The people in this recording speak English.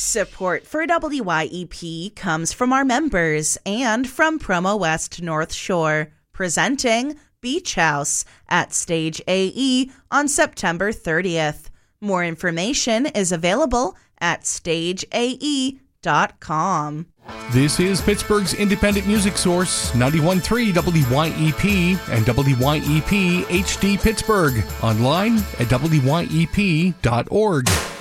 Support for WYEP comes from our members and from Promo West North Shore, presenting Beach House at Stage AE on September 30th. More information is available at stageae.com. This is Pittsburgh's independent music source, 91.3 WYEP and WYEP HD Pittsburgh. Online at WYEP.org.